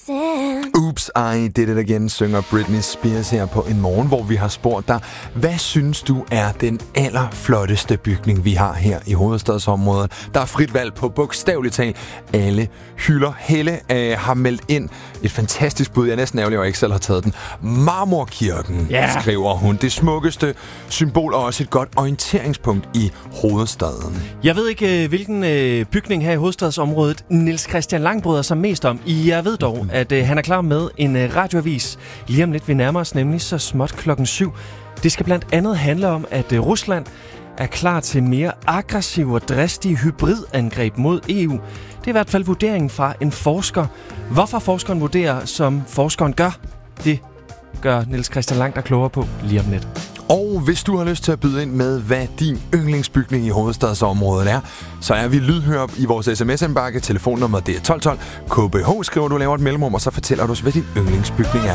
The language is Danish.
Oops, I did it again, synger Britney Spears her på en morgen, hvor vi har spurgt dig, hvad synes du er den allerflotteste bygning, vi har her i hovedstadsområdet? Der er frit valg på bogstaveligt talt alle hylder. Helle har meldt ind et fantastisk bud, jeg er næsten ærgerlig, at jeg ikke selv har taget den. Marmorkirken, skriver hun. Det smukkeste symbol og også et godt orienteringspunkt i hovedstaden. Jeg ved ikke, hvilken bygning her i hovedstadsområdet Niels Christian Lang bryder sig mest om. Jeg ved dog, at han er klar med en radioavis lige om lidt. Vi nærmer os nemlig så småt 7:00. Det skal blandt andet handle om, at Rusland er klar til mere aggressive og dristige hybridangreb mod EU. Det er i hvert fald vurderingen fra en forsker. Hvorfor forskeren vurderer, som forskeren gør, det gør Niels Christian Lang der klogere på lige om lidt. Og hvis du har lyst til at byde ind med, hvad din yndlingsbygning i hovedstadsområdet er, så er vi lydhør i vores sms-indbakke. Telefonnummer det er 1212. KBH skriver du, laver et mellemrum, og så fortæller du os, hvad din yndlingsbygning er.